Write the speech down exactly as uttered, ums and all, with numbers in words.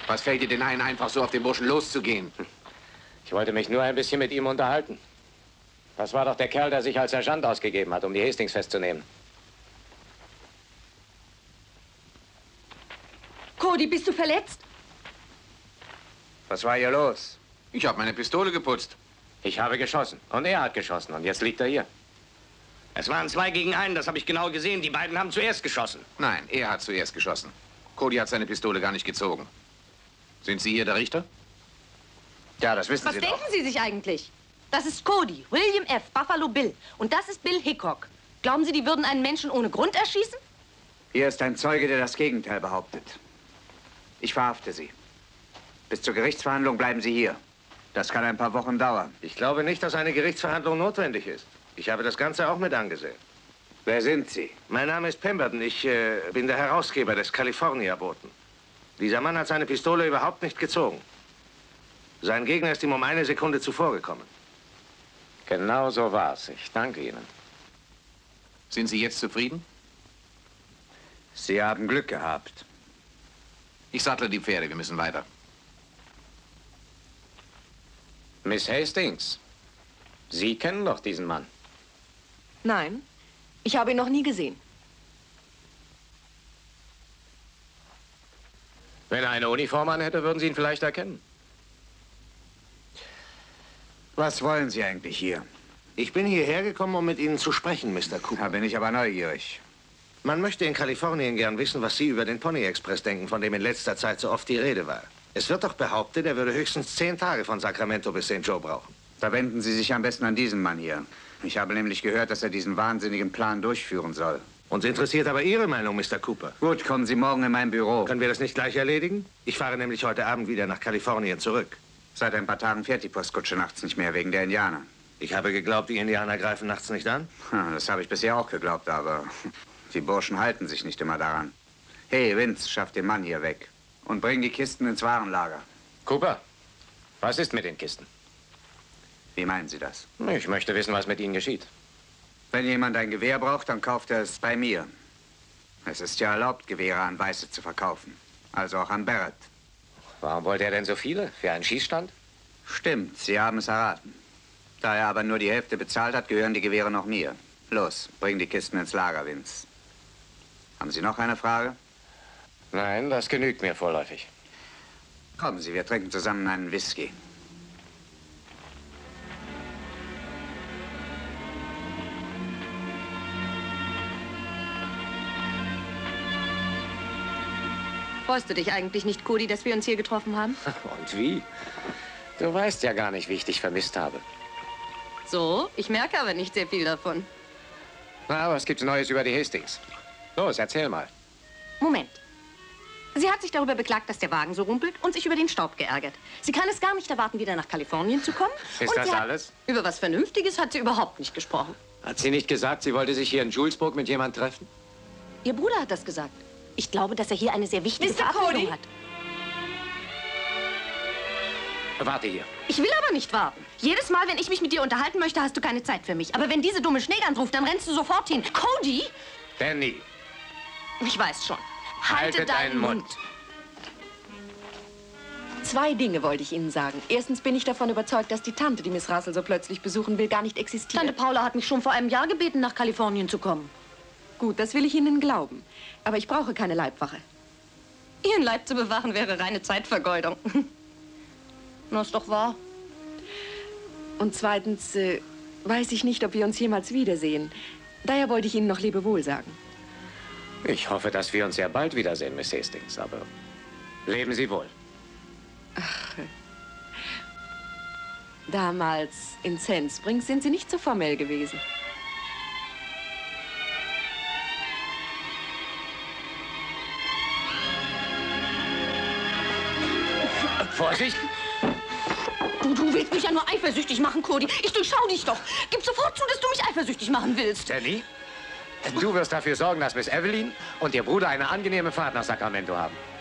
Was fällt dir denn ein, einfach so auf den Burschen loszugehen? Ich wollte mich nur ein bisschen mit ihm unterhalten. Das war doch der Kerl, der sich als Sergeant ausgegeben hat, um die Hastings festzunehmen. Cody, bist du verletzt? Was war hier los? Ich habe meine Pistole geputzt. Ich habe geschossen und er hat geschossen und jetzt liegt er hier. Es waren zwei gegen einen, das habe ich genau gesehen. Die beiden haben zuerst geschossen. Nein, er hat zuerst geschossen. Cody hat seine Pistole gar nicht gezogen. Sind Sie hier der Richter? Ja, das wissen Was Sie denken doch. Sie sich eigentlich? Das ist Cody, William F., Buffalo Bill. Und das ist Bill Hickok. Glauben Sie, die würden einen Menschen ohne Grund erschießen? Hier ist ein Zeuge, der das Gegenteil behauptet. Ich verhafte Sie. Bis zur Gerichtsverhandlung bleiben Sie hier. Das kann ein paar Wochen dauern. Ich glaube nicht, dass eine Gerichtsverhandlung notwendig ist. Ich habe das Ganze auch mit angesehen. Wer sind Sie? Mein Name ist Pemberton. Ich äh, bin der Herausgeber des California-Boten. Dieser Mann hat seine Pistole überhaupt nicht gezogen. Sein Gegner ist ihm um eine Sekunde zuvor gekommen. Genau so war's. Ich danke Ihnen. Sind Sie jetzt zufrieden? Sie haben Glück gehabt. Ich sattle die Pferde, wir müssen weiter. Miss Hastings, Sie kennen doch diesen Mann. Nein, ich habe ihn noch nie gesehen. Wenn er eine Uniform anhätte, würden Sie ihn vielleicht erkennen. Was wollen Sie eigentlich hier? Ich bin hierher gekommen, um mit Ihnen zu sprechen, Mister Cooper. Da bin ich aber neugierig. Man möchte in Kalifornien gern wissen, was Sie über den Pony Express denken, von dem in letzter Zeit so oft die Rede war. Es wird doch behauptet, er würde höchstens zehn Tage von Sacramento bis Saint Joe brauchen. Da wenden Sie sich am besten an diesen Mann hier. Ich habe nämlich gehört, dass er diesen wahnsinnigen Plan durchführen soll. Uns interessiert aber Ihre Meinung, Mister Cooper. Gut, kommen Sie morgen in mein Büro. Können wir das nicht gleich erledigen? Ich fahre nämlich heute Abend wieder nach Kalifornien zurück. Seit ein paar Tagen fährt die Postkutsche nachts nicht mehr, wegen der Indianer. Ich habe geglaubt, die Indianer greifen nachts nicht an. Hm, das habe ich bisher auch geglaubt, aber die Burschen halten sich nicht immer daran. Hey, Vince, schaff den Mann hier weg und bring die Kisten ins Warenlager. Cooper, was ist mit den Kisten? Wie meinen Sie das? Ich möchte wissen, was mit ihnen geschieht. Wenn jemand ein Gewehr braucht, dann kauft er es bei mir. Es ist ja erlaubt, Gewehre an Weiße zu verkaufen. Also auch an Barrett. Warum wollte er denn so viele? Für einen Schießstand? Stimmt, Sie haben es erraten. Da er aber nur die Hälfte bezahlt hat, gehören die Gewehre noch mir. Los, bring die Kisten ins Lager, Vince. Haben Sie noch eine Frage? Nein, das genügt mir vorläufig. Kommen Sie, wir trinken zusammen einen Whisky. Freust du dich eigentlich nicht, Cody, dass wir uns hier getroffen haben? Und wie? Du weißt ja gar nicht, wie ich dich vermisst habe. So, ich merke aber nicht sehr viel davon. Na, was gibt's Neues über die Hastings? Los, erzähl mal. Moment. Sie hat sich darüber beklagt, dass der Wagen so rumpelt und sich über den Staub geärgert. Sie kann es gar nicht erwarten, wieder nach Kalifornien zu kommen. Ist und das sie hat, alles? Über was Vernünftiges hat sie überhaupt nicht gesprochen. Hat sie nicht gesagt, sie wollte sich hier in Julesburg mit jemand treffen? Ihr Bruder hat das gesagt. Ich glaube, dass er hier eine sehr wichtige Mister Verabredung Cody? hat. Warte hier. Ich will aber nicht warten. Jedes Mal, wenn ich mich mit dir unterhalten möchte, hast du keine Zeit für mich. Aber wenn diese dumme Schneegans ruft, dann rennst du sofort hin. Cody? Danny. Ich weiß schon. Halte, Halte deinen Mund. Mund. Zwei Dinge wollte ich Ihnen sagen. Erstens bin ich davon überzeugt, dass die Tante, die Miss Russell so plötzlich besuchen will, gar nicht existiert. Tante Paula hat mich schon vor einem Jahr gebeten, nach Kalifornien zu kommen. Gut, das will ich Ihnen glauben. Aber ich brauche keine Leibwache. Ihren Leib zu bewachen wäre reine Zeitvergeudung. Na, ist doch wahr. Und zweitens äh, weiß ich nicht, ob wir uns jemals wiedersehen. Daher wollte ich Ihnen noch Lebewohl sagen. Ich hoffe, dass wir uns sehr bald wiedersehen, Miss Hastings. Aber leben Sie wohl. Ach, damals in Sand Springs sind Sie nicht so formell gewesen. Vorsicht! Du, du willst mich ja nur eifersüchtig machen, Cody. Ich durchschau dich doch. Gib sofort zu, dass du mich eifersüchtig machen willst. Danny, du wirst dafür sorgen, dass Miss Evelyn und ihr Bruder eine angenehme Fahrt nach Sacramento haben.